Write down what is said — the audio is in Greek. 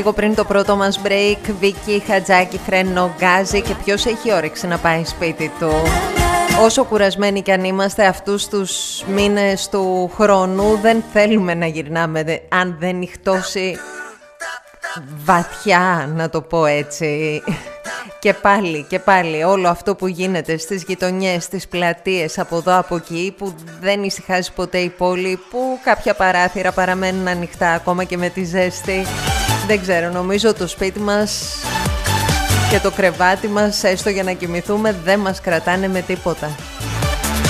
Λίγο πριν το πρώτο μας break, Βίκη Χατζάκη, φρένο γκάζι, και ποιος έχει όρεξη να πάει σπίτι του. Όσο κουρασμένοι κι αν είμαστε αυτούς τους μήνες του χρόνου, δεν θέλουμε να γυρνάμε αν δεν νυχτώσει βαθιά, να το πω έτσι. Και πάλι όλο αυτό που γίνεται στις γειτονιές, στις πλατείες, από εδώ από εκεί, που δεν ησυχάζει ποτέ η πόλη, που κάποια παράθυρα παραμένουν ανοιχτά ακόμα και με τη ζέστη. Δεν ξέρω, νομίζω το σπίτι μας και το κρεβάτι μας, έστω για να κοιμηθούμε, δεν μας κρατάνε με τίποτα.